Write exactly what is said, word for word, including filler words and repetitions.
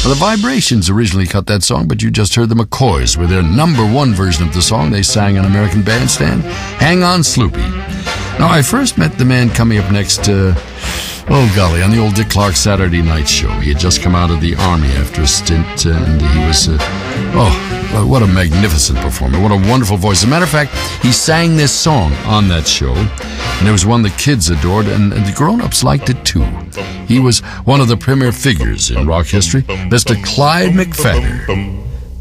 Well, the Vibrations originally cut that song, but you just heard the McCoys with their number one version of the song they sang on American Bandstand, Hang On Sloopy. Now, I first met the man coming up next, uh, oh golly, on the old Dick Clark Saturday Night Show. He had just come out of the Army after a stint, uh, and he was, uh, oh, what a magnificent performer. What a wonderful voice. As a matter of fact, he sang this song on that show, and it was one the kids adored, and, and the grown-ups liked it too. He was one of the premier figures in rock history, Mister Clyde McPhatter.